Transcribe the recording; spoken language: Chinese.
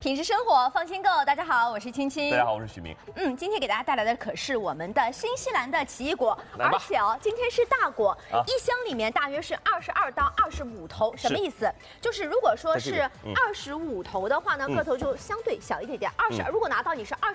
品质生活，放心购。大家好，我是青青。 大家好，我是许明。 今天给大家带来的可是我们的新西兰的奇异果，而且今天是大果，一箱里面大约是22到25头，什么意思？就是如果说是25头的话呢，个头就相对小一点点。如果拿到你是